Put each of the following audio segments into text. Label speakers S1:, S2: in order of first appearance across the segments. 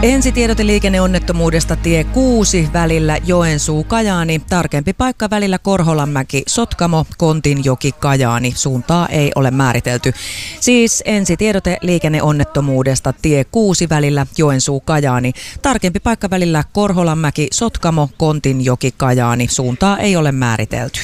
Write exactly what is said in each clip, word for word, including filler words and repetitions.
S1: Ensitiedote liikenneonnettomuudesta tie kuusi välillä Joensuu-Kajaani. Tarkempi paikka välillä Korholanmäki, Sotkamo, Kontinjoki, Kajaani. Suuntaa ei ole määritelty. Siis ensitiedote liikenneonnettomuudesta tie kuusi välillä Joensuu-Kajaani. Tarkempi paikka välillä Korholanmäki, Sotkamo, Kontinjoki, Kajaani. Suuntaa ei ole määritelty.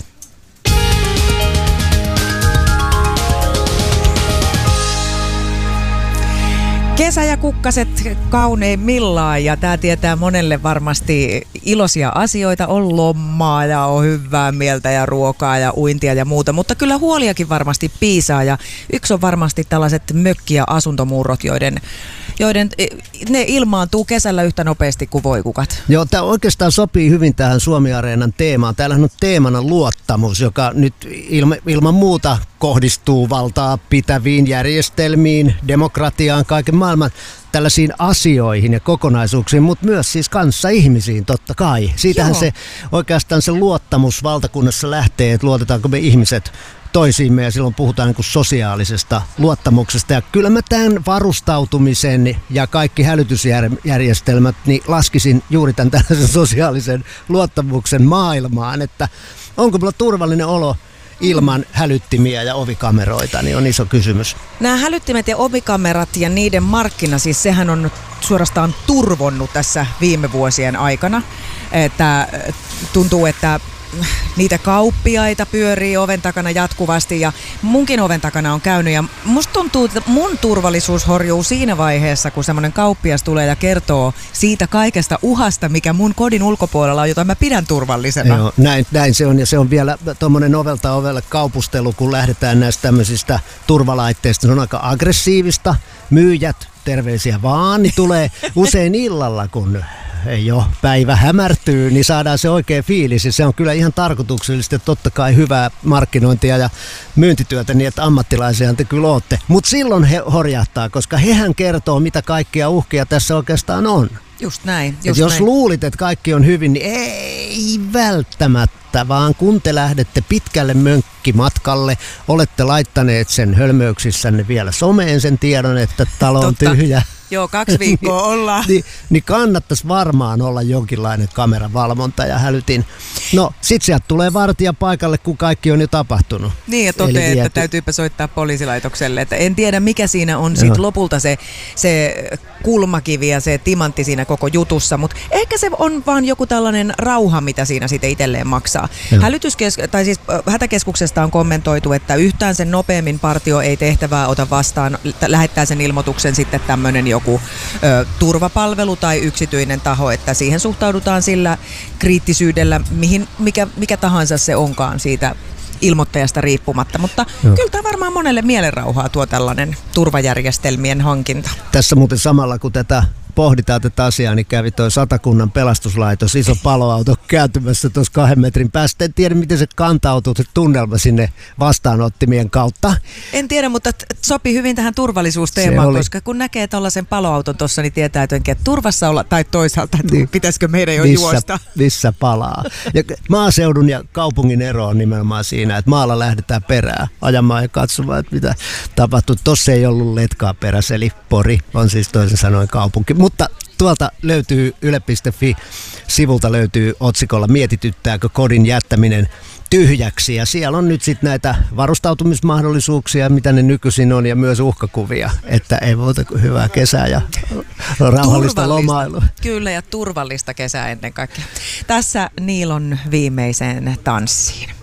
S1: Kesä ja kukkaset kauneimmillaan ja tämä tietää monelle varmasti iloisia asioita. On lomaa ja on hyvää mieltä ja ruokaa ja uintia ja muuta, mutta kyllä huoliakin varmasti piisaa ja yksi on varmasti tällaiset mökki- ja asuntomurrot, joiden, joiden ne ilmaantuu kesällä yhtä nopeasti kuin voikukat.
S2: Joo, tämä oikeastaan sopii hyvin tähän Suomi-areenan teemaan. Täällähän on teemana luottamus, joka nyt ilma, ilman muuta kohdistuu valtaa pitäviin järjestelmiin, demokratiaan, kaiken maailman tällaisiin asioihin ja kokonaisuuksiin, mutta myös siis kanssa ihmisiin totta kai. Siitähän Joo. se oikeastaan se luottamus valtakunnassa lähtee, että luotetaanko me ihmiset toisiimme ja silloin puhutaan niin kuin sosiaalisesta luottamuksesta. Ja kyllä mä tämän varustautumisen ja kaikki hälytysjärjestelmät niin laskisin juuri tämän tällaisen sosiaalisen luottamuksen maailmaan, että onko mulla turvallinen olo ilman hälyttimiä ja ovikameroita, niin on iso kysymys.
S1: Nämä hälyttimet ja ovikamerat ja niiden markkina, siis sehän on suorastaan turvonnut tässä viime vuosien aikana. Että tuntuu, että niitä kauppiaita pyörii oven takana jatkuvasti ja munkin oven takana on käynyt ja musta tuntuu, että mun turvallisuus horjuu siinä vaiheessa, kun semmoinen kauppias tulee ja kertoo siitä kaikesta uhasta, mikä mun kodin ulkopuolella on, jota mä pidän turvallisena.
S2: Joo, näin, näin se on ja se on vielä tommonen ovelta ovelle kaupustelu, kun lähdetään näistä tämmöisistä turvalaitteista. Se on aika aggressiivista. Myyjät, terveisiä vaan, niin tulee usein illalla, kun jo päivä hämärtyy, niin saadaan se oikea fiilis. Ja se on kyllä ihan tarkoituksellista ja totta kai hyvää markkinointia ja myyntityötä niin, että ammattilaisia te kyllä ootte. Mutta silloin he horjahtaa, koska hehän kertoo, mitä kaikkia uhkia tässä oikeastaan on.
S1: Just näin. Just
S2: jos
S1: näin.
S2: luulit, että kaikki on hyvin, niin ei välttämättä, vaan kun te lähdette pitkälle mönkkimatkalle, olette laittaneet sen hölmöyksissänne vielä someen sen tiedon, että talo on tyhjä.
S1: Joo, kaksi viikkoa ollaan.
S2: niin, niin kannattaisi varmaan olla jonkinlainen kameravalvonta ja hälytin. No, sit sieltä tulee vartija paikalle, kun kaikki on jo tapahtunut.
S1: Niin, ja toteaa, että täytyypä soittaa poliisilaitokselle. Että en tiedä, mikä siinä on sit lopulta se, se kulmakivi ja se timantti siinä koko jutussa, mutta ehkä se on vaan joku tällainen rauha, mitä siinä sitten itselleen maksaa. Hälytyskes- tai siis hätäkeskuksesta on kommentoitu, että yhtään sen nopeammin partio ei tehtävää ota vastaan, lähettää sen ilmoituksen sitten tämmöinen joku ö, turvapalvelu tai yksityinen taho, että siihen suhtaudutaan sillä kriittisyydellä, mihin, mikä, mikä tahansa se onkaan siitä ilmoittajasta riippumatta, mutta Joo. kyllä tämä varmaan monelle mielenrauhaa tuo tällainen turvajärjestelmien hankinta.
S2: Tässä muuten samalla kun tätä pohditaan tätä asiaa, niin kävi toi Satakunnan pelastuslaitos, iso paloauto kääntymässä tuossa kahden metrin päästä. En tiedä, miten se kantautuu se tunnelma sinne vastaanottimien kautta.
S1: En tiedä, mutta sopii hyvin tähän turvallisuusteemaan, koska kun näkee tuollaisen paloauton tuossa, niin tietää jotenkin, että turvassa olla, tai toisaalta, että niin, pitäisikö meidän jo missä, juosta.
S2: Missä palaa. Ja maaseudun ja kaupungin ero on nimenomaan siinä, että maalla lähdetään perään ajamaan ja katsomaan, että mitä tapahtuu. Tossa ei ollut letkaa perässä, eli Pori on siis toisin sanoen kaupunki. Mutta tuolta löytyy yle piste fi-sivulta löytyy otsikolla mietityttääkö kodin jättäminen tyhjäksi. Ja siellä on nyt sitten näitä varustautumismahdollisuuksia, mitä ne nykyisin on, ja myös uhkakuvia, että ei muuta kuin hyvää kesää ja rauhallista lomailua.
S1: Kyllä, ja turvallista kesää ennen kaikkea. Tässä Niilon viimeiseen tanssiin.